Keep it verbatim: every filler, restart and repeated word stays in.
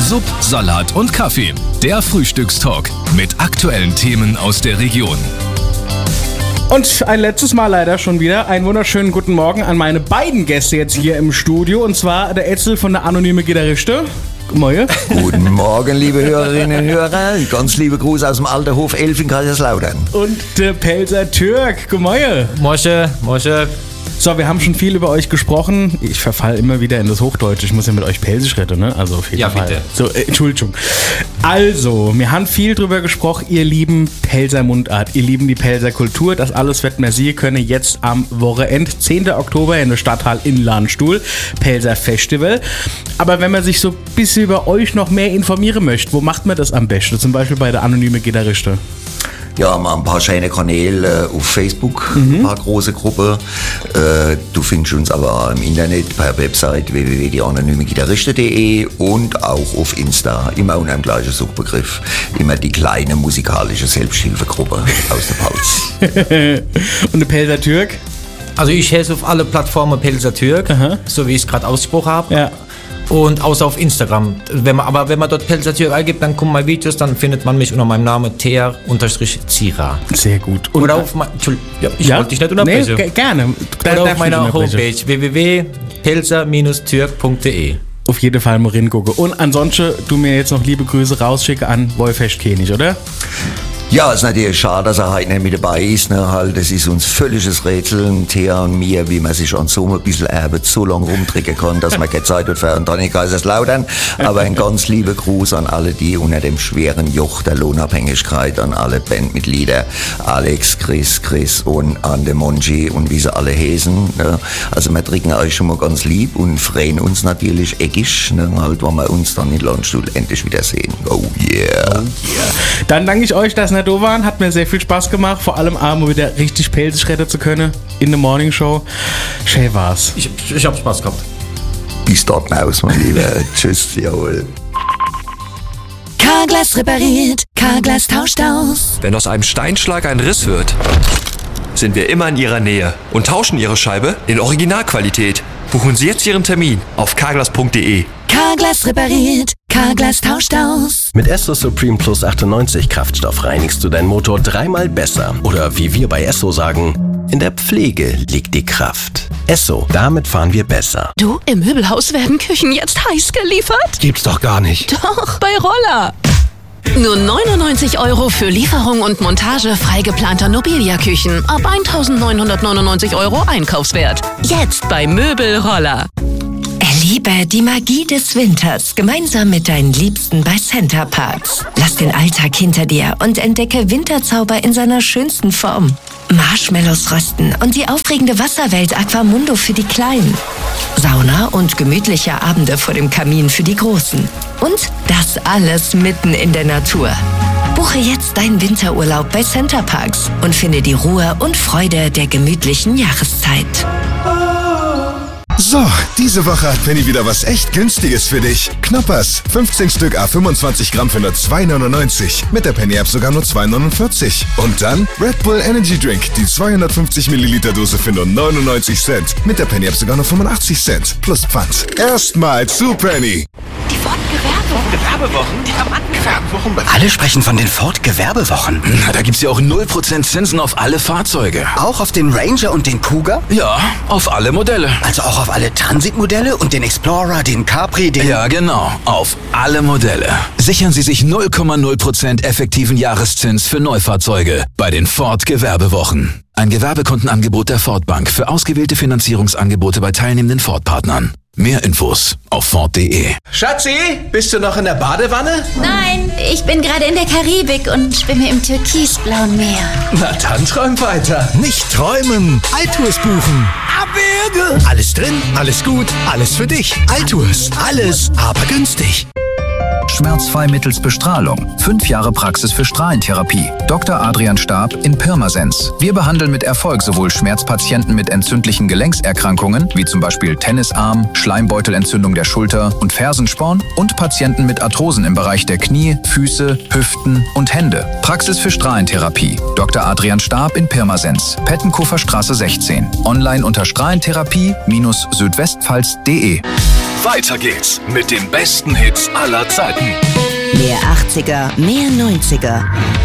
Sub, Salat und Kaffee. Der Frühstückstalk mit aktuellen Themen aus der Region. Und ein letztes Mal leider schon wieder einen wunderschönen guten Morgen an meine beiden Gäste jetzt hier im Studio. Und zwar der Etzel von der Anonyme Gitarriste. Moje. Guten Morgen, liebe Hörerinnen und Hörer. Ganz liebe Gruß aus dem alten Hof elf in Kaiserslautern. Und der Pelzer Türk. Moje. Mosche, Mosche. So, wir haben schon viel über euch gesprochen. Ich verfall immer wieder in das Hochdeutsche. Ich muss ja mit euch Pelsisch reden, ne? Also auf jeden ja, Fall. Bitte. So, äh, Entschuldigung. Also, wir haben viel drüber gesprochen, ihr lieben Pelzer Mundart, ihr lieben die Pelzer Kultur. Das alles wird man sehen können jetzt am Wochenende, zehnten Oktober in der Stadthalle in Landstuhl, Pelzer Festival. Aber wenn man sich so ein bisschen über euch noch mehr informieren möchte, wo macht man das am besten? Zum Beispiel bei der Anonyme Gitarriste. Ja, mal ein paar schöne Kanäle äh, auf Facebook, mhm. ein paar große Gruppen. Äh, du findest uns aber im Internet per Website w w w punkt die anonyme gitarriste punkt de und auch auf Insta, immer unter dem gleichen Suchbegriff. Immer die kleine musikalische Selbsthilfegruppe aus der Pfalz. Und der Pelzer Türk? Also ich heiße auf alle Plattformen Pelzer Türk, Aha. so wie ich es gerade ausgesprochen habe. Ja. Und außer auf Instagram. Wenn man, aber wenn man dort Pelzer Türk eingibt, dann kommen meine Videos, dann findet man mich unter meinem Namen ter Zira. Sehr gut. Und Oder auf mein, ja, ich ja? wollte dich nicht unterbrechen. Nee, gerne. Oder auf meiner Homepage w w w punkt pelzer türk punkt de. Auf jeden Fall mal reingucken. Und ansonsten, du mir jetzt noch liebe Grüße rausschicken an Wolfecht-König, oder? Ja, es ist natürlich schade, dass er heute nicht mit dabei ist. Ne? Halt, das ist uns völliges Rätsel, Thea und mir, wie man sich an so ein bisschen Erbe so lange rumdrücken kann, dass man keine Zeit hat für Antoni Kaiserslautern. Aber ein ganz lieber Gruß an alle, die unter dem schweren Joch der Lohnabhängigkeit, an alle Bandmitglieder, Alex, Chris, Chris und an den Monchi und wie sie alle heißen. Ne? Also wir drücken euch schon mal ganz lieb und freuen uns natürlich eckig, ne? Halt, wenn wir uns dann in Landstuhl endlich wiedersehen. Oh yeah. Oh yeah. Dann danke ich euch, dass ihr da waren. Hat mir sehr viel Spaß gemacht. Vor allem abends wieder richtig pelzig retten zu können. In der Morning Show. Schön war's. Ich, ich hab Spaß gehabt. Bis dort aus, mein Lieber. Tschüss, jawohl. Carglass repariert. Carglass tauscht aus. Wenn aus einem Steinschlag ein Riss wird, sind wir immer in Ihrer Nähe und tauschen Ihre Scheibe in Originalqualität. Buchen Sie jetzt Ihren Termin auf carglass punkt de. Carglass repariert. Carglass tauscht aus. Mit Esso Supreme Plus achtundneunzig Kraftstoff reinigst du deinen Motor dreimal besser. Oder wie wir bei Esso sagen, in der Pflege liegt die Kraft. Esso, damit fahren wir besser. Du, im Möbelhaus werden Küchen jetzt heiß geliefert? Gibt's doch gar nicht. Doch, bei Roller. Nur neunundneunzig Euro für Lieferung und Montage frei geplanter Nobilia-Küchen. Ab eintausendneunhundertneunundneunzig Euro Einkaufswert. Jetzt bei Möbelroller. Erlebe die Magie des Winters gemeinsam mit deinen Liebsten bei Center Parcs. Lass den Alltag hinter dir und entdecke Winterzauber in seiner schönsten Form. Marshmallows rösten und die aufregende Wasserwelt Aquamundo für die Kleinen. Sauna und gemütliche Abende vor dem Kamin für die Großen. Und das alles mitten in der Natur. Buche jetzt deinen Winterurlaub bei Center Parcs und finde die Ruhe und Freude der gemütlichen Jahreszeit. So, diese Woche hat Penny wieder was echt Günstiges für dich. Knoppers, fünfzehn Stück à fünfundzwanzig Gramm für nur zwei neunundneunzig. Mit der Penny App sogar nur zwei neunundvierzig. Und dann Red Bull Energy Drink, die zweihundertfünfzig Milliliter Dose für nur neunundneunzig Cent. Mit der Penny App sogar nur fünfundachtzig Cent. Plus Pfand. Erstmal zu Penny. Die Ford Gewerbewochen. Gewerbewochen? Die Rabattgewerbewochen. Alle sprechen von den Ford Gewerbewochen. Na, da gibt's ja auch null Prozent Zinsen auf alle Fahrzeuge. Auch auf den Ranger und den Kuga? Ja, auf alle Modelle. Also auch auf alle Transitmodelle und den Explorer, den Capri, den... Ja, genau. Auf alle Modelle. Sichern Sie sich null Komma null Prozent effektiven Jahreszins für Neufahrzeuge bei den Ford Gewerbewochen. Ein Gewerbekundenangebot der Ford Bank für ausgewählte Finanzierungsangebote bei teilnehmenden Ford-Partnern. Mehr Infos auf ford punkt de. Schatzi, bist du noch in der Badewanne? Nein, ich bin gerade in der Karibik und schwimme im türkisblauen Meer. Na dann träum weiter. Nicht träumen, Altours buchen. Abwürge. Alles drin, alles gut, alles für dich. Altours, alles, aber günstig. Schmerzfrei mittels Bestrahlung. Fünf Jahre Praxis für Strahlentherapie. Doktor Adrian Stab in Pirmasens. Wir behandeln mit Erfolg sowohl Schmerzpatienten mit entzündlichen Gelenkserkrankungen, wie zum Beispiel Tennisarm, Schleimbeutelentzündung der Schulter und Fersensporn, und Patienten mit Arthrosen im Bereich der Knie, Füße, Hüften und Hände. Praxis für Strahlentherapie. Doktor Adrian Stab in Pirmasens. Pettenkofer Straße sechzehn. Online unter strahlentherapie Bindestrich südwestpfalz punkt de. Weiter geht's mit den besten Hits aller Zeiten. Mehr achtziger, mehr neunziger.